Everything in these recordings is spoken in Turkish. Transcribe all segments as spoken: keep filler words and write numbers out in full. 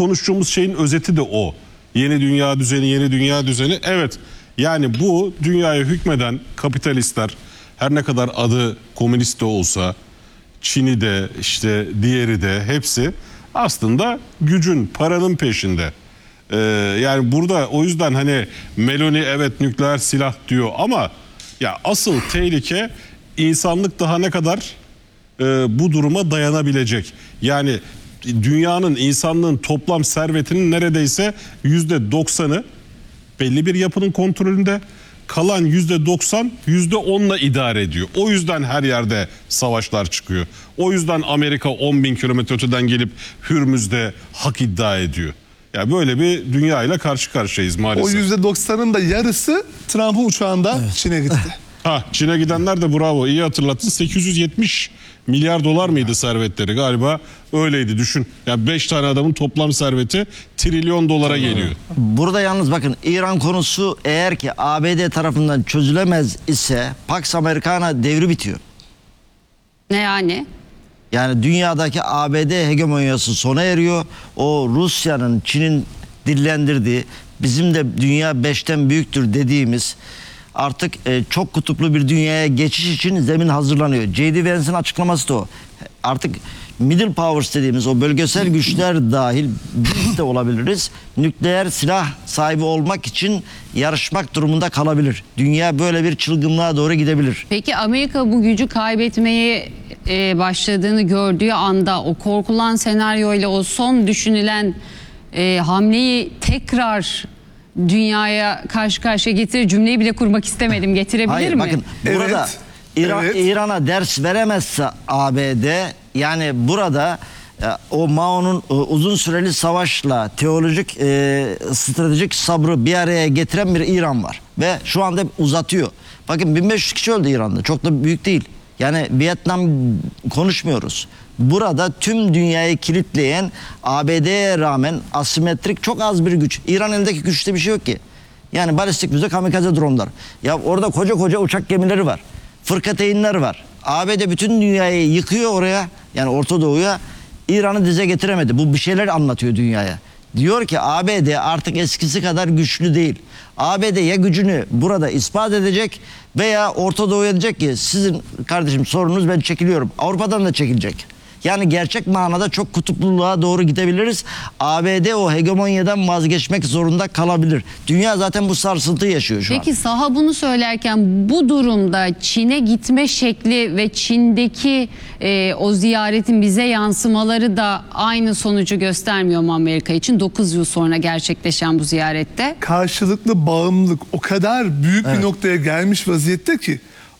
konuştuğumuz şeyin özeti de o. Yeni dünya düzeni, yeni dünya düzeni. Evet, yani bu dünyaya hükmeden kapitalistler, her ne kadar adı komünist de olsa, Çin'i de işte diğeri de hepsi aslında gücün, paranın peşinde. Ee, yani burada o yüzden hani Meloni evet nükleer silah diyor ama ya asıl tehlike insanlık daha ne kadar e, bu duruma dayanabilecek. Yani dünyanın, insanlığın toplam servetinin neredeyse yüzde doksanı belli bir yapının kontrolünde. Kalan yüzde doksan, yüzde onla idare ediyor. O yüzden her yerde savaşlar çıkıyor. O yüzden Amerika on bin kilometre öteden gelip Hürmüz'de hak iddia ediyor. Ya böyle bir dünya ile karşı karşıyayız maalesef. O yüzde doksanın da yarısı Trump'ın uçağında evet. Çin'e gitti. Ha, Çin'e gidenler de bravo, iyi hatırlattın. sekiz yüz yetmiş milyar dolar mıydı servetleri galiba, öyleydi düşün. Yani beş tane adamın toplam serveti trilyon dolara geliyor. Burada yalnız bakın, İran konusu eğer ki A B D tarafından çözülemez ise Pax Americana devri bitiyor. Ne yani? Yani dünyadaki A B D hegemonyası sona eriyor. O Rusya'nın, Çin'in dillendirdiği, bizim de dünya beşten büyüktür dediğimiz artık e, çok kutuplu bir dünyaya geçiş için zemin hazırlanıyor. J D Vance'in açıklaması da o. Artık middle powers dediğimiz o bölgesel güçler dahil biz de olabiliriz. Nükleer silah sahibi olmak için yarışmak durumunda kalabilir. Dünya böyle bir çılgınlığa doğru gidebilir. Peki Amerika bu gücü kaybetmeye e, başladığını gördüğü anda o korkulan senaryoyla o son düşünülen e, hamleyi tekrar dünyaya karşı karşıya getirir, cümleyi bile kurmak istemedim, getirebilir Hayır, mi? Bakın burada Evet, İran, evet. İran'a ders veremezse A B D, yani burada e, o Mao'nun e, uzun süreli savaşla teolojik e, stratejik sabrı bir araya getiren bir İran var ve şu anda uzatıyor. Bakın bin beş yüz kişi öldü İran'da, çok da büyük değil. Yani Vietnam konuşmuyoruz. Burada tüm dünyayı kilitleyen, A B D'ye rağmen asimetrik çok az bir güç. İran elindeki güçte bir şey yok ki. Yani balistik füze, kamikaze dronlar. Ya orada koca koca uçak gemileri var. Fırkateynler var. A B D bütün dünyayı yıkıyor oraya. Yani Orta Doğu'ya. İran'ı dize getiremedi. Bu bir şeyler anlatıyor dünyaya. Diyor ki A B D artık eskisi kadar güçlü değil. A B D ya gücünü burada ispat edecek veya Orta Doğu'ya diyecek ki sizin kardeşim sorunuz, ben çekiliyorum. Avrupa'dan da çekilecek. Yani gerçek manada çok kutupluluğa doğru gidebiliriz. A B D o hegemonyadan vazgeçmek zorunda kalabilir. Dünya zaten bu sarsıntıyı yaşıyor şu Peki, an. Peki saha bunu söylerken bu durumda Çin'e gitme şekli ve Çin'deki e, o ziyaretin bize yansımaları da aynı sonucu göstermiyor mu Amerika için? dokuz yıl sonra gerçekleşen bu ziyarette. Karşılıklı bağımlılık o kadar büyük Evet. bir noktaya gelmiş vaziyette ki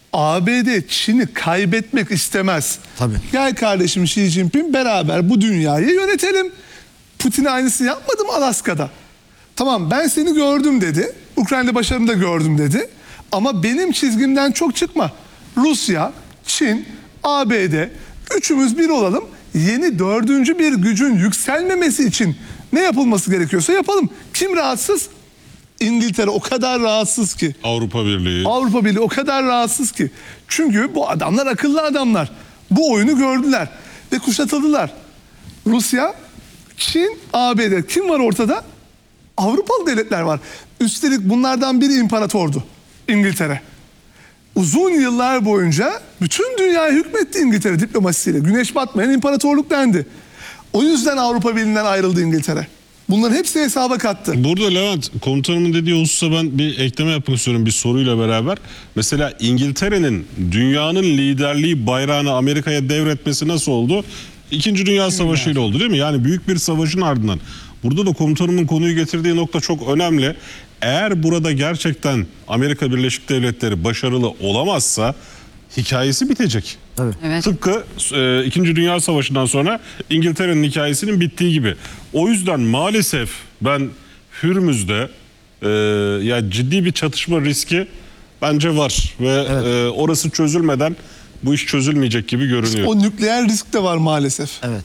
A B D Çin'i kaybetmek istemez. Tabii. Gel kardeşim Xi Jinping, beraber bu dünyayı yönetelim. Putin aynısını yapmadı mı Alaska'da? Tamam, ben seni gördüm dedi. Ukrayna'da başarımı da gördüm dedi. Ama benim çizgimden çok çıkma. Rusya, Çin, A B D üçümüz bir olalım. Yeni dördüncü bir gücün yükselmemesi için ne yapılması gerekiyorsa yapalım. Kim rahatsız? İngiltere o kadar rahatsız ki. Avrupa Birliği. Avrupa Birliği o kadar rahatsız ki. Çünkü bu adamlar akıllı adamlar. Bu oyunu gördüler ve kuşatıldılar. Rusya, Çin, A B D. Kim var ortada? Avrupalı devletler var. Üstelik bunlardan biri imparatordu. İngiltere. Uzun yıllar boyunca bütün dünyaya hükmetti İngiltere diplomasisiyle. Güneş batmayan imparatorluk dendi. O yüzden Avrupa Birliği'nden ayrıldı İngiltere. Bunların hepsini hesaba kattı. Burada Levent, komutanımın dediği hususa ben bir ekleme yapmak istiyorum bir soruyla beraber. Mesela İngiltere'nin dünyanın liderliği bayrağını Amerika'ya devretmesi nasıl oldu? İkinci Dünya Savaşı ile oldu değil mi? Yani büyük bir savaşın ardından. Burada da komutanımın konuyu getirdiği nokta çok önemli. Eğer burada gerçekten Amerika Birleşik Devletleri başarılı olamazsa hikayesi bitecek. Tabii. Evet. Tıpkı e, İkinci Dünya Savaşı'ndan sonra İngiltere'nin hikayesinin bittiği gibi. O yüzden maalesef ben Hürmüz'de e, ya ciddi bir çatışma riski bence var ve Evet. e, orası çözülmeden bu iş çözülmeyecek gibi görünüyor. O nükleer risk de var maalesef. Evet.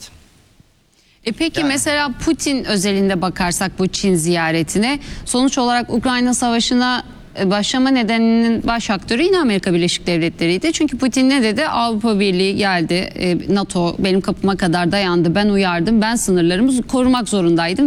E peki mesela Putin özelinde bakarsak bu Çin ziyaretine, sonuç olarak Ukrayna Savaşı'na başlama nedeninin baş aktörü yine Amerika Birleşik Devletleri'ydi. Çünkü Putin ne dedi? Avrupa Birliği geldi, NATO benim kapıma kadar dayandı, ben uyardım, ben sınırlarımızı korumak zorundaydım.